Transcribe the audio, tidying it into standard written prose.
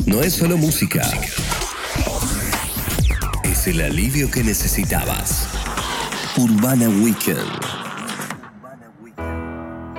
No es solo música. Es el alivio que necesitabas. Urbana Weekend.